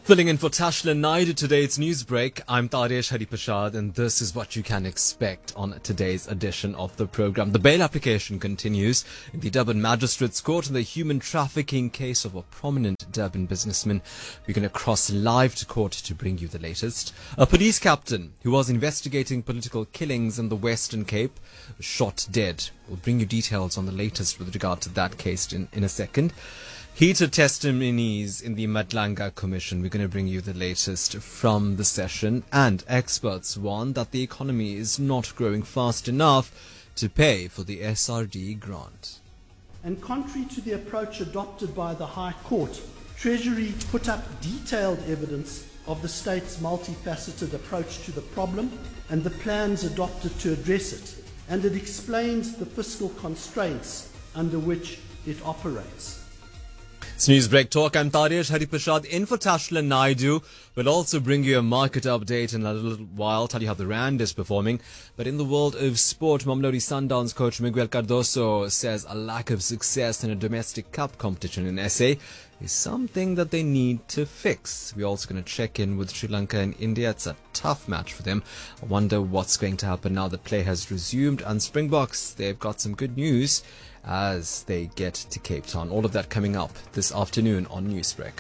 Filling in for Tashlan Naidu today's news break, I'm Taresh Hariprasad, and this is what you can expect on today's edition of the program. The bail application continues in the Durban Magistrates Court in the human trafficking case of a prominent Durban businessman. We're going to cross live to court to bring you the latest. A police captain who was investigating political killings in the Western Cape was shot dead. We'll bring you details on the latest with regard to that case in a second. Heated testimonies in the Madlanga Commission. We're going to bring you the latest from the session. And experts warn that the economy is not growing fast enough to pay for the SRD grant. And contrary to the approach adopted by the High Court, Treasury put up detailed evidence of the state's multifaceted approach to the problem and the plans adopted to address it. And it explains the fiscal constraints under which it operates. It's Newsbreak Talk. I'm Taresh Hariprasad in for Tashlan Naidu. We'll also bring you a market update in a little while, tell you how the Rand is performing. But in the world of sport, Mamelodi Sundowns coach Miguel Cardoso says a lack of success in a domestic cup competition in SA is something that they need to fix. We're also going to check in with Sri Lanka and India. It's a tough match for them. I wonder what's going to happen now that play has resumed. And Springboks, they've got some good news as they get to Cape Town. All of that coming up this afternoon on Newsbreak.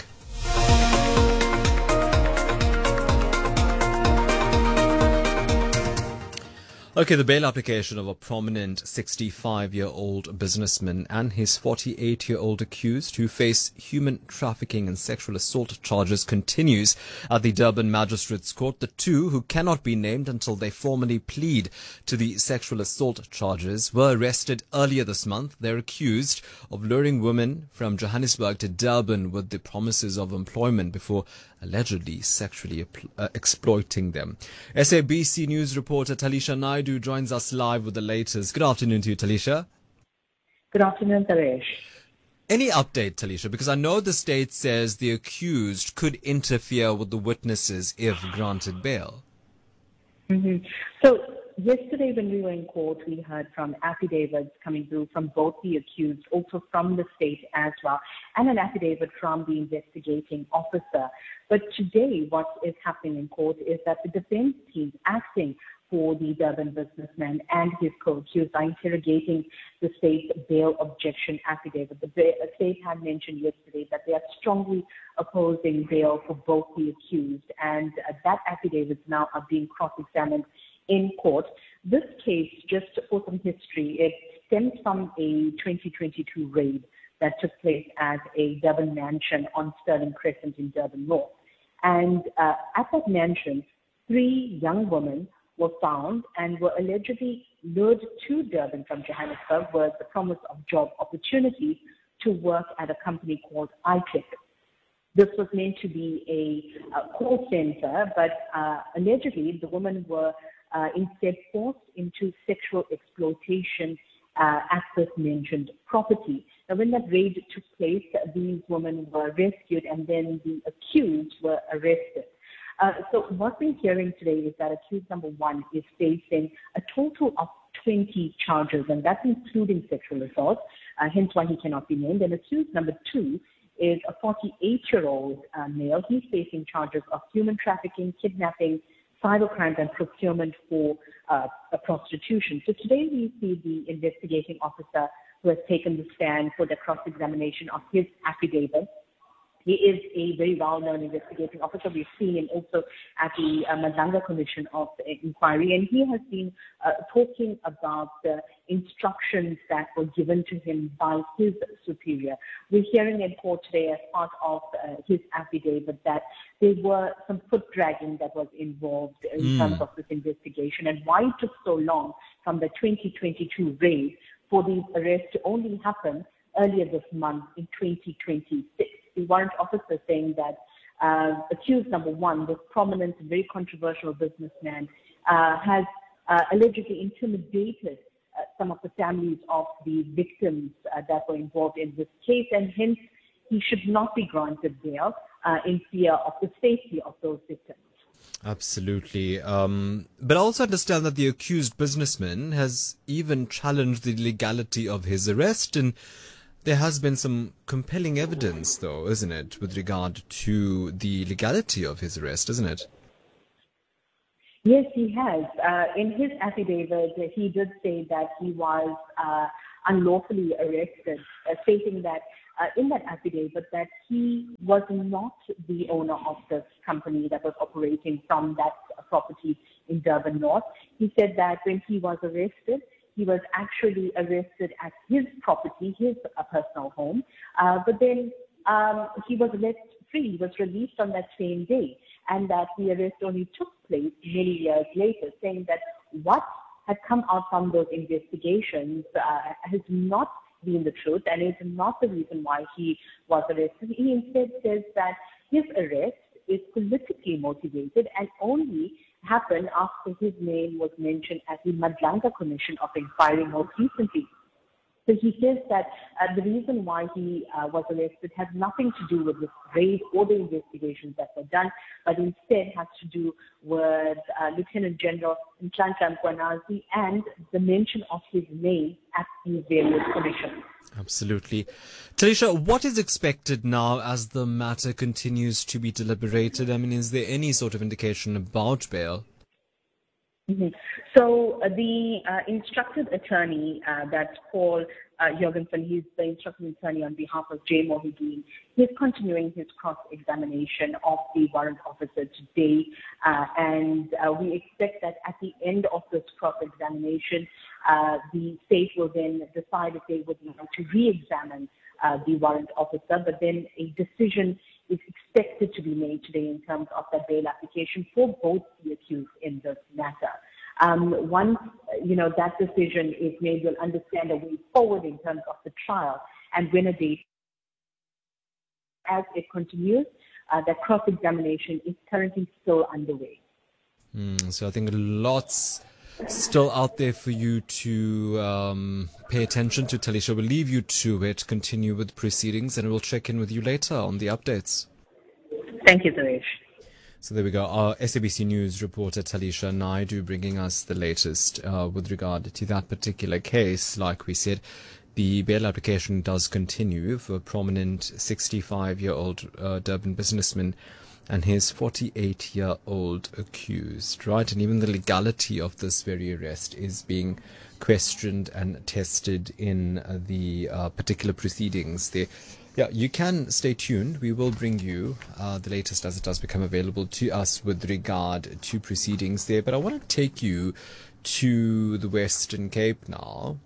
Okay, the bail application of a prominent 65-year-old businessman and his 48-year-old accused who face human trafficking and sexual assault charges continues at the Durban Magistrates Court. The two, who cannot be named until they formally plead to the sexual assault charges, were arrested earlier this month. They're accused of luring women from Johannesburg to Durban with the promises of employment before allegedly sexually exploiting them. SABC News reporter Talisha Naidu joins us live with the latest. Good afternoon to you, Talisha. Good afternoon, Taresh. Any update, Talisha? Because I know the state says the accused could interfere with the witnesses if granted bail. So yesterday when we were in court, we heard from affidavits coming through from both the accused, also from the state as well, and an affidavit from the investigating officer. But today what is happening in court is that the defense team acting for the Durban businessman and his co-accused are interrogating the state's bail objection affidavit. The state had mentioned yesterday that they are strongly opposing bail for both the accused, and that affidavits now are being cross-examined in court. This case, just for some history, it stems from a 2022 raid that took place at a Durban mansion on Sterling Crescent in Durban North. And at that mansion, 3 young women were found and were allegedly lured to Durban from Johannesburg with the promise of job opportunities to work at a company called iClick. This was meant to be a call center, but allegedly the women were instead forced into sexual exploitation at this mentioned property. Now, when that raid took place, these women were rescued and then the accused were arrested. So what we're hearing today is that accused number 1 is facing a total of 20 charges, and that's including sexual assault, hence why he cannot be named. And accused number 2 is a 48-year-old male. He's facing charges of human trafficking, kidnapping, cybercrime, and procurement for prostitution. So today we see the investigating officer who has taken the stand for the cross-examination of his affidavit. He is a very well-known investigating officer. We've seen him also at the Madlanga Commission of Inquiry, and he has been talking about the instructions that were given to him by his superior. We're hearing in court today as part of his affidavit that there were some foot dragging that was involved in terms of this investigation, and why it took so long from the 2022 raid for these arrests to only happen earlier this month in 2026. The warrant officer saying that accused number 1, this prominent, very controversial businessman, has allegedly intimidated some of the families of the victims that were involved in this case, and hence he should not be granted bail in fear of the safety of those victims. Absolutely. But I also understand that the accused businessman has even challenged the legality of his arrest, and There has been some compelling evidence, though, isn't it, with regard to the legality of his arrest, isn't it? Yes, he has. In his affidavit, he did say that he was unlawfully arrested, stating that in that affidavit that he was not the owner of this company that was operating from that property in Durban North. He said that when he was arrested, he was actually arrested at his property, his personal home, but then he was let free, he was released on that same day, and that the arrest only took place many years later, saying that what had come out from those investigations has not been the truth and is not the reason why he was arrested. He instead says that his arrest is politically motivated and only happened after his name was mentioned at the Madlanga Commission of Inquiry most recently. So he says that the reason why he was arrested has nothing to do with the raid or the investigations that were done, but instead has to do with Lieutenant General Nhlanhla Mkhwanazi and the mention of his name at these various commissions. Absolutely. Talisha, what is expected now as the matter continues to be deliberated? I mean, is there any sort of indication about bail? Mm-hmm. So the instructed attorney, that's Paul Jorgensen, he's the instructed attorney on behalf of Jay Mohideen. He's continuing his cross-examination of the warrant officer today, and we expect that at the end of this cross-examination, the state will then decide if they would like to re-examine the warrant officer, but then a decision is expected to be made today in terms of the bail application for both the accused in this matter. Once that decision is made, we'll understand a way forward in terms of the trial and when a date. As it continues, the cross-examination is currently still underway. So I think lots still out there for you to pay attention to, Talisha. We'll leave you to it, continue with proceedings, and we'll check in with you later on the updates. Thank you, Suresh. So there we go. Our SABC News reporter Talisha Naidu bringing us the latest with regard to that particular case. Like we said, the bail application does continue for a prominent 65-year-old Durban businessman and his 48-year-old accused, right? And even the legality of this very arrest is being questioned and tested in the particular proceedings there. Yeah, you can stay tuned. We will bring you the latest as it does become available to us with regard to proceedings there. But I want to take you to the Western Cape now,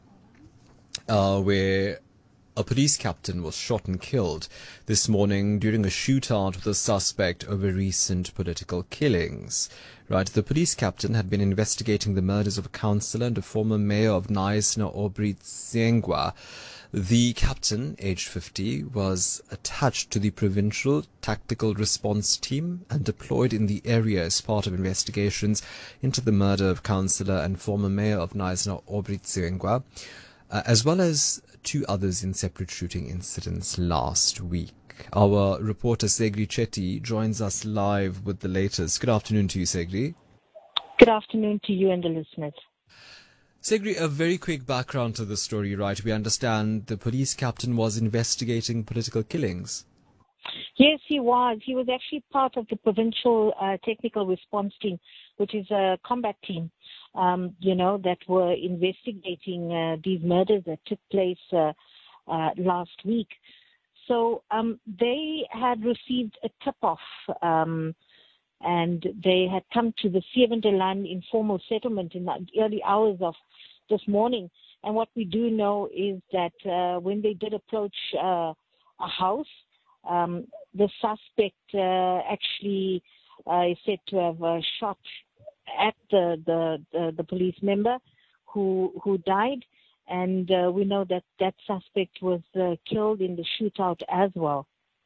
where a police captain was shot and killed this morning during a shootout with a suspect over recent political killings. Right, the police captain had been investigating the murders of a councillor and a former mayor of Knysna, Aubrey Tsengwa. The captain, aged 50, was attached to the Provincial Tactical Response Team and deployed in the area as part of investigations into the murder of councillor and former mayor of Knysna, Aubrey Tsengwa, as well as two others in separate shooting incidents last week. Our reporter Segri Chetty joins us live with the latest. Good afternoon to you, Segri. Good afternoon to you and the listeners. Segri, a very quick background to the story, right? We understand the police captain was investigating political killings. Yes, he was. He was actually part of the Provincial Technical Response Team, which is a combat team, that were investigating these murders that took place last week. So they had received a tip-off, and they had come to the Sievendeland informal settlement in the early hours of this morning. And what we do know is that when they did approach a house, the suspect actually is said to have shot at the police member who died, and we know that that suspect was killed in the shootout as well.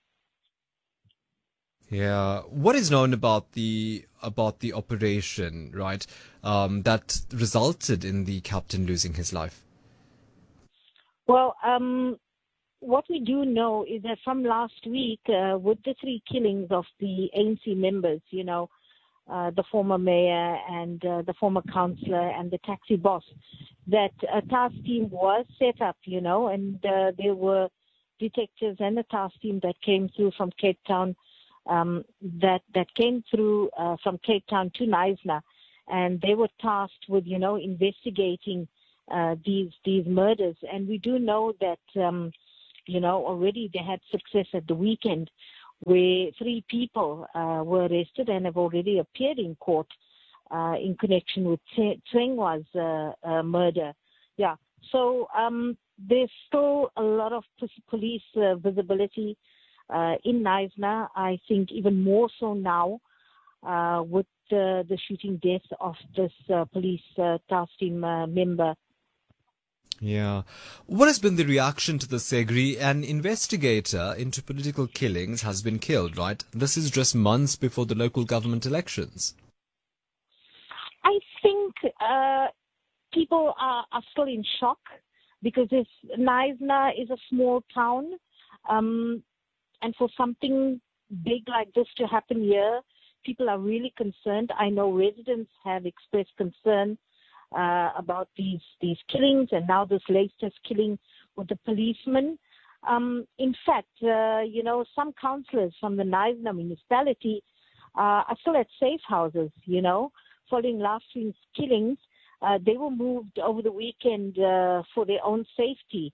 Yeah, what is known about the operation, right? That resulted in the captain losing his life. Well, what we do know is that from last week, with the three killings of the ANC members, the former mayor and the former councillor and the taxi boss, that a task team was set up, and there were detectives and the task team that came through from Cape Town, that came through from Cape Town to Knysna, and they were tasked with, investigating these murders. And we do know that, already they had success at the weekend, where 3 people were arrested and have already appeared in court in connection with Tsengwa's murder. Yeah. So there's still a lot of police visibility in Knysna. I think even more so now with the shooting death of this police task team member. Yeah. What has been the reaction to the Segri? An investigator into political killings has been killed, right? This is just months before the local government elections. I think people are still in shock because Knysna is a small town, and for something big like this to happen here, people are really concerned. I know residents have expressed concern about these killings, and now this latest killing with the policeman. In fact, some councillors from the Knysna municipality are still at safe houses, following last week's killings. They were moved over the weekend for their own safety.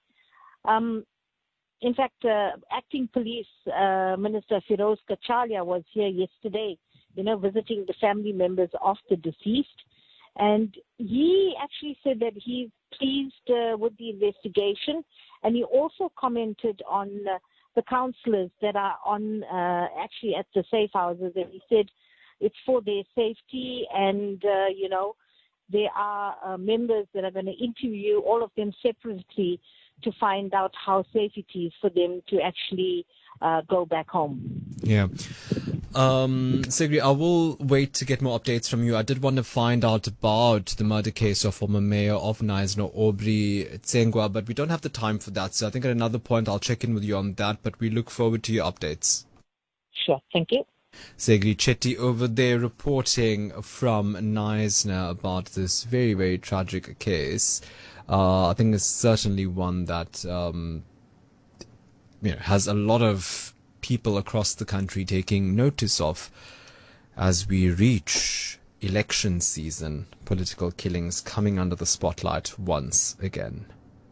In fact, acting police minister Firoz Kachalia was here yesterday, visiting the family members of the deceased. And he actually said that he's pleased with the investigation. And he also commented on the councillors that are on actually at the safe houses. And he said it's for their safety. And, there are members that are going to interview all of them separately to find out how safe it is for them to actually go back home. Yeah. Segri, I will wait to get more updates from you. I did want to find out about the murder case of former mayor of Knysna, Aubrey Tsengwa, but we don't have the time for that. So I think at another point I'll check in with you on that, but we look forward to your updates. Sure. Thank you. Segri Chetty over there reporting from Knysna about this very, very tragic case. I think it's certainly one that has a lot of people across the country taking notice of as we reach election season, political killings coming under the spotlight once again.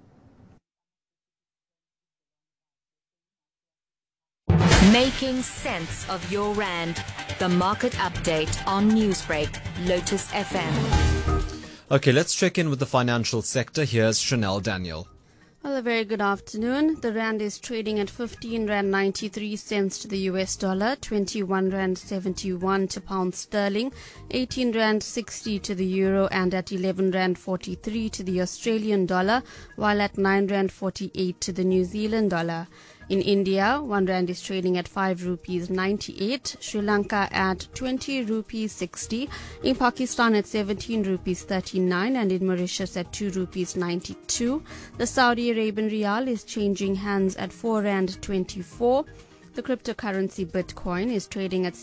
Making sense of your rand. The market update on Newsbreak, Lotus FM. Okay, let's check in with the financial sector. Here's Chanel Daniel. Well, a very good afternoon. The rand is trading at 15 rand 93 cents to the US dollar, 21 rand 71 to pound sterling, 18 rand 60 to the euro, and at 11 rand 43 to the Australian dollar, while at 9 rand 48 to the New Zealand dollar. In India, 1 rand is trading at 5 rupees 98, Sri Lanka at 20 rupees 60, in Pakistan at 17 rupees 39, and in Mauritius at 2 rupees 92. The Saudi Arabian Riyal is changing hands at 4 rand 24. The cryptocurrency Bitcoin is trading at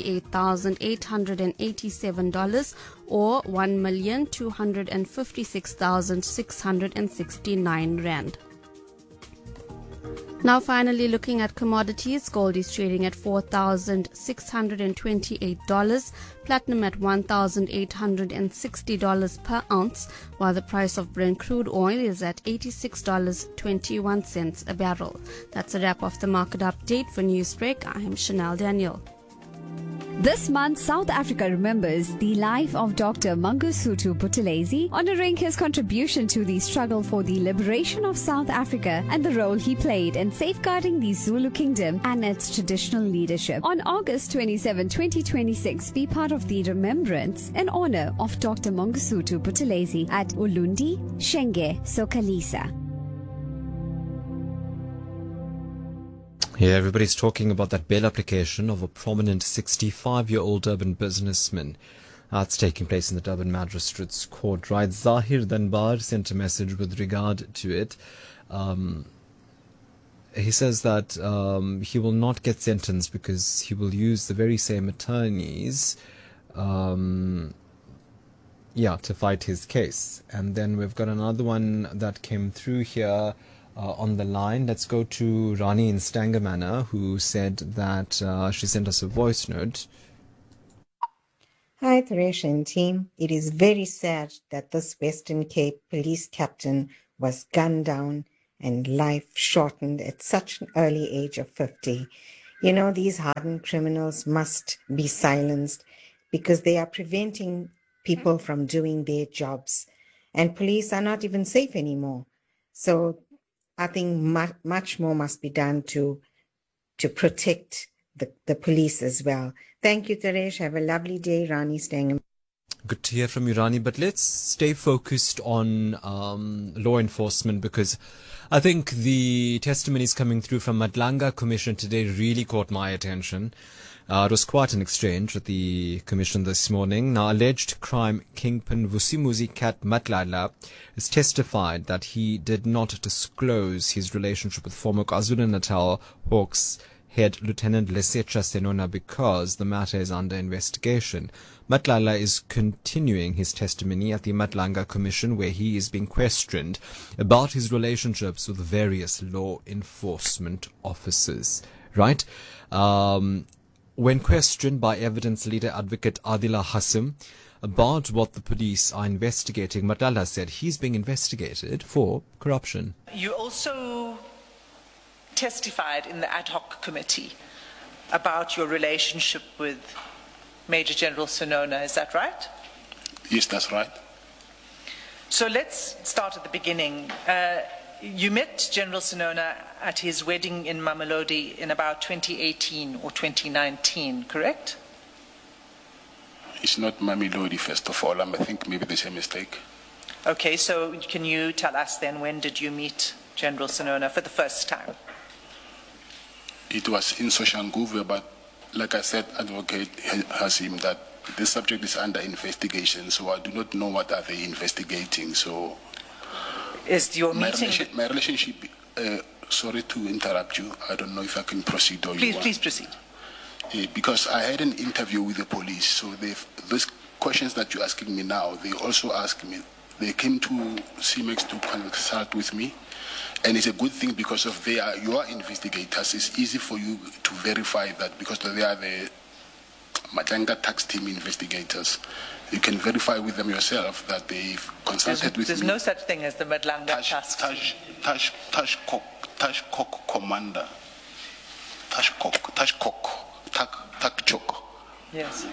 $78,887 or 1,256,669 rand. Now finally looking at commodities, gold is trading at $4,628, platinum at $1,860 per ounce, while the price of Brent crude oil is at $86.21 a barrel. That's a wrap of the market update for Newsbreak. I am Chanel Daniel. This month, South Africa remembers the life of Dr. Mangosuthu Buthelezi, honoring his contribution to the struggle for the liberation of South Africa and the role he played in safeguarding the Zulu kingdom and its traditional leadership. On August 27, 2026, be part of the remembrance in honor of Dr. Mangosuthu Buthelezi at Ulundi, Shenge, Sokalisa. Yeah, everybody's talking about that bail application of a prominent 65-year-old Durban businessman. That's taking place in the Durban Magistrates Court, right? Zahir Danbar sent a message with regard to it. He says that he will not get sentenced because he will use the very same attorneys to fight his case. And then we've got another one that came through here. on the line. Let's go to Rani in Stangamana, who said that she sent us a voice note. Hi, Thresh and team. It is very sad that this Western Cape police captain was gunned down and life shortened at such an early age of 50. You know, these hardened criminals must be silenced because they are preventing people from doing their jobs. And police are not even safe anymore. So I think much more must be done to protect the police as well. Thank you, Taresh. Have a lovely day, Rani Stangam. Good to hear from you, Rani. But let's stay focused on law enforcement, because I think the testimonies coming through from Madlanga Commission today really caught my attention. It was quite an exchange with the commission this morning. Now, alleged crime kingpin Vusimuzi Kat Matlala has testified that he did not disclose his relationship with former KwaZulu-Natal Hawks head Lieutenant Lesetja Senona because the matter is under investigation. Matlala is continuing his testimony at the Madlanga Commission, where he is being questioned about his relationships with various law enforcement officers. Right? When questioned by evidence leader advocate Adila Hassim about what the police are investigating, Matlala said he's being investigated for corruption. You also testified in the ad hoc committee about your relationship with Major General Senona, is that right? Yes, that's right. So let's start at the beginning. You met General Senona at his wedding in Mamelodi in about 2018 or 2019, correct? It's not Mamelodi, first of all. I think maybe there's a mistake. Okay, so can you tell us then, when did you meet General Senona for the first time? It was in Soshanguve, but like I said, Advocate Hassim, that this subject is under investigation, so I do not know what are they investigating. So, is your meeting? My relationship. Sorry to interrupt you. I don't know if I can proceed or please proceed. Because I had an interview with the police, so those questions that you're asking me now, they also asked me. They came to CIMEX to consult with me. And it's a good thing because of your investigators. It's easy for you to verify that because they are the Madlanga tax team investigators. You can verify with them yourself that they've consulted with me. There's no such thing as the Madlanga tax team. Tashkok commander. Takchok. Yes.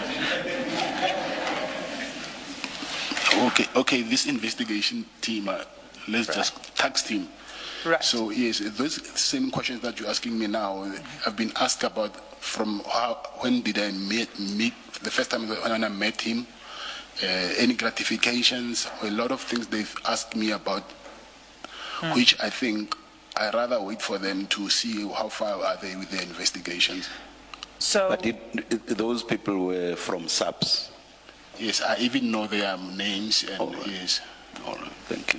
Okay, this investigation team, tax team. Right. So yes, those same questions that you're asking me now, I've been asked about from when did I meet the first time when I met him, any gratifications, a lot of things they've asked me about, which I think I rather wait for them to see how far are they with their investigations. So, but those people were from SAPS. Yes, I even know their names. And all right. Yes. All right, thank you.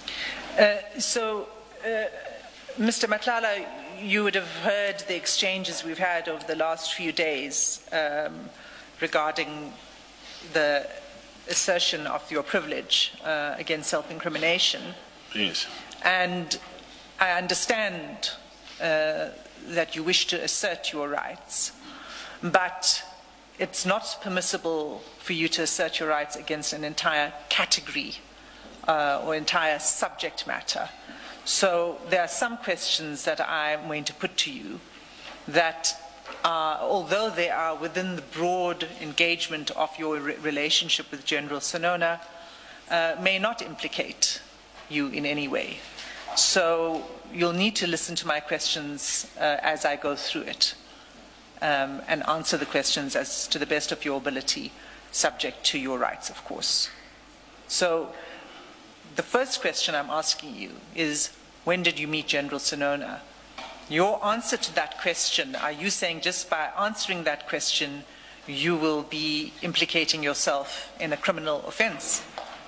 Mr. Matlala, you would have heard the exchanges we've had over the last few days regarding the assertion of your privilege against self-incrimination. Yes. And I understand that you wish to assert your rights, but it's not permissible for you to assert your rights against an entire category or entire subject matter. So there are some questions that I'm going to put to you that, although they are within the broad engagement of your relationship with General Senona, may not implicate you in any way. So you'll need to listen to my questions as I go through it and answer the questions as to the best of your ability, subject to your rights, of course. So the first question I'm asking you is, when did you meet General Senona? Your answer to that question, are you saying just by answering that question, you will be implicating yourself in a criminal offense?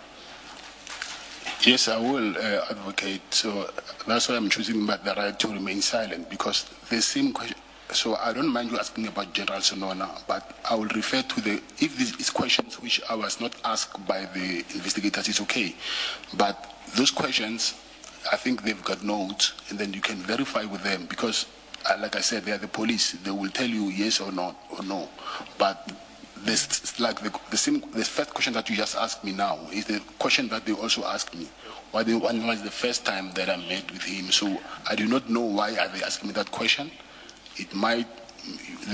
Yes, I will, Advocate. So that's why I'm choosing the right to remain silent, because the same question. So I don't mind you asking about General Senona, but I will refer to if this is questions which I was not asked by the investigators, it's okay. But those questions, I think they've got notes, and then you can verify with them because, like I said, they are the police. They will tell you yes or not or no. But this, like the first question that you just asked me now is the question that they also asked me. When was the first time that I met with him? So I do not know why are they asking me that question. It might.